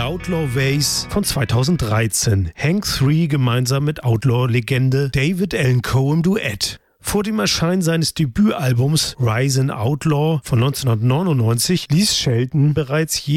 Outlaw Ways von 2013. Hank 3 gemeinsam mit Outlaw-Legende David Allan Coe im Duett. Vor dem Erscheinen seines Debütalbums Rise and Outlaw von 1999 ließ Shelton bereits